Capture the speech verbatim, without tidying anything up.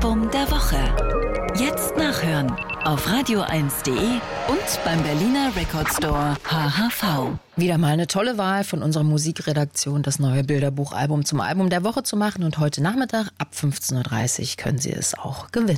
Album der Woche. Jetzt nachhören auf radio eins punkt de und beim Berliner Record Store H H V. Wieder mal eine tolle Wahl von unserer Musikredaktion, das neue Bilderbuchalbum zum Album der Woche zu machen. Und heute Nachmittag ab fünfzehn Uhr dreißig können Sie es auch gewinnen.